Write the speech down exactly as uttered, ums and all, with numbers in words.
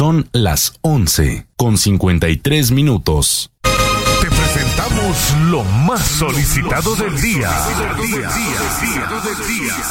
Son las once con cincuenta y tres minutos. Te presentamos lo más solicitado del día.